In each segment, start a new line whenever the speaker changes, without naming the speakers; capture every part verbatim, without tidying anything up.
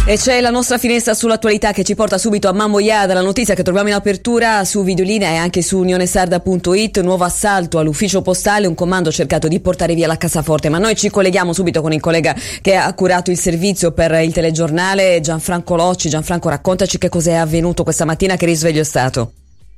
E c'è la nostra finestra sull'attualità che ci porta subito a Mammo Iada, la notizia che troviamo in apertura su Videolina e anche su unionesarda punto it. Nuovo assalto all'ufficio postale, un comando ha cercato di portare via la cassaforte, ma noi ci colleghiamo subito con il collega che ha curato il servizio per il telegiornale, Gianfranco Locci. Gianfranco, raccontaci che cos'è avvenuto questa mattina, che risveglio è stato.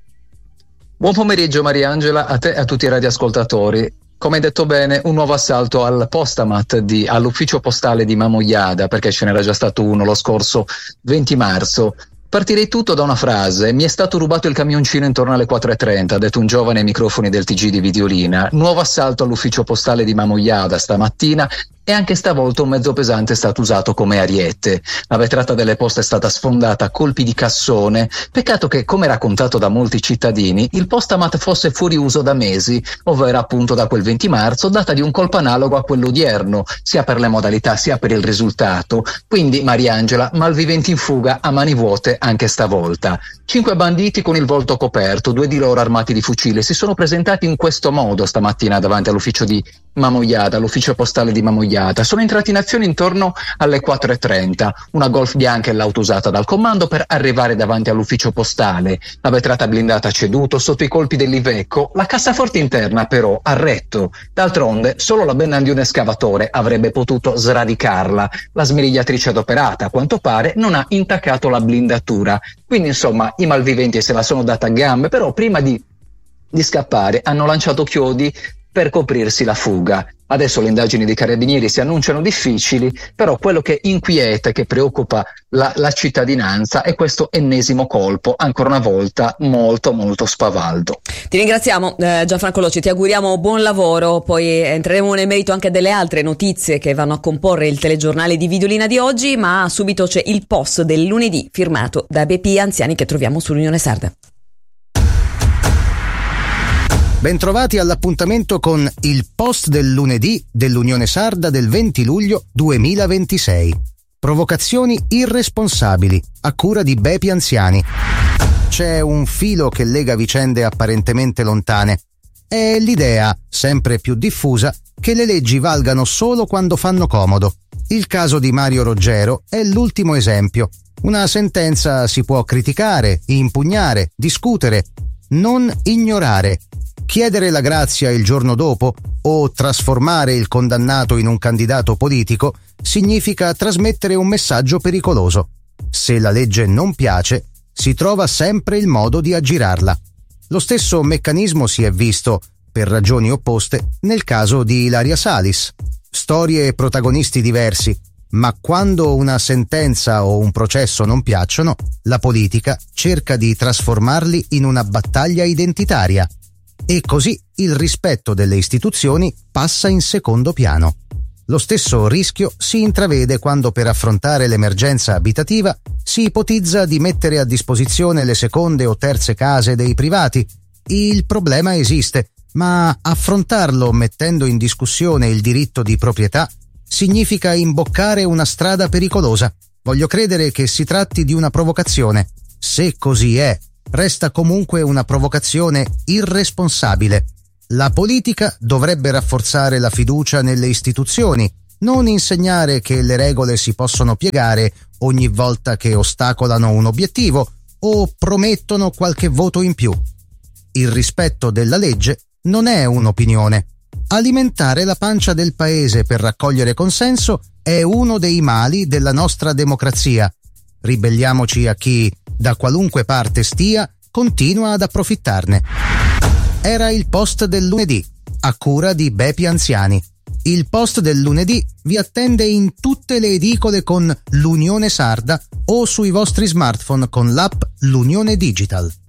Buon pomeriggio Mariangela, a te e a tutti i radioascoltatori. Come hai detto bene, un nuovo assalto al postamat di, all'ufficio postale di Mammo Iada, perché ce n'era già stato uno lo scorso venti marzo. Partirei tutto da una frase: mi è stato rubato il camioncino intorno alle quattro e trenta, ha detto un giovane ai microfoni del T G di Videolina. Nuovo assalto all'ufficio postale di Mammo Iada stamattina, e anche stavolta un mezzo pesante è stato usato come ariete. La vetrata delle poste è stata sfondata a colpi di cassone. Peccato che, come raccontato da molti cittadini, il postamat fosse fuori uso da mesi, ovvero appunto da quel venti marzo, data di un colpo analogo a quello odierno, sia per le modalità sia per il risultato. Quindi, Mariangela, malviventi in fuga a mani vuote anche stavolta. Cinque banditi con il volto coperto, due di loro armati di fucile, si sono presentati in questo modo stamattina davanti all'ufficio di Mammo Iada, l'ufficio postale di Mammo Iada. Sono entrati in azione intorno alle quattro e trenta. Una Golf bianca è l'auto usata dal comando per arrivare davanti all'ufficio postale. La vetrata blindata ha ceduto sotto i colpi dell'Iveco. La cassaforte interna però ha retto. D'altronde solo la benna di un escavatore avrebbe potuto sradicarla. La smerigliatrice adoperata, a quanto pare, non ha intaccato la blindatura. Quindi insomma i malviventi se la sono data a gambe, però prima di, di scappare hanno lanciato chiodi per coprirsi la fuga. Adesso le indagini dei carabinieri si annunciano difficili, però quello che inquieta e che preoccupa la, la cittadinanza è questo ennesimo colpo, ancora una volta molto molto spavaldo.
Ti ringraziamo eh, Gianfranco Locci, ti auguriamo buon lavoro, poi entreremo nel merito anche delle altre notizie che vanno a comporre il telegiornale di Videolina di oggi, ma subito c'è il post del lunedì firmato da Bepi Anziani che troviamo sull'Unione Sarda.
Bentrovati all'appuntamento con il post del lunedì dell'Unione Sarda del venti luglio duemilaventisei. Provocazioni irresponsabili, a cura di Bepi Anziani. C'è un filo che lega vicende apparentemente lontane. È l'idea, sempre più diffusa, che le leggi valgano solo quando fanno comodo. Il caso di Mario Roggero è l'ultimo esempio. Una sentenza si può criticare, impugnare, discutere, non ignorare. Chiedere la grazia il giorno dopo o trasformare il condannato in un candidato politico significa trasmettere un messaggio pericoloso. Se la legge non piace, si trova sempre il modo di aggirarla. Lo stesso meccanismo si è visto, per ragioni opposte, nel caso di Ilaria Salis. Storie e protagonisti diversi, ma quando una sentenza o un processo non piacciono, la politica cerca di trasformarli in una battaglia identitaria. E così il rispetto delle istituzioni passa in secondo piano. Lo stesso rischio si intravede quando per affrontare l'emergenza abitativa si ipotizza di mettere a disposizione le seconde o terze case dei privati. Il problema esiste, ma affrontarlo mettendo in discussione il diritto di proprietà significa imboccare una strada pericolosa. Voglio credere che si tratti di una provocazione. Se così è, resta comunque una provocazione irresponsabile. La politica dovrebbe rafforzare la fiducia nelle istituzioni, non insegnare che le regole si possono piegare ogni volta che ostacolano un obiettivo o promettono qualche voto in più. Il rispetto della legge non è un'opinione. Alimentare la pancia del paese per raccogliere consenso è uno dei mali della nostra democrazia. Ribelliamoci a chi, da qualunque parte stia, continua ad approfittarne. Era il post del lunedì, a cura di Bepi Anziani. Il post del lunedì vi attende in tutte le edicole con l'Unione Sarda o sui vostri smartphone con l'app L'Unione Digital.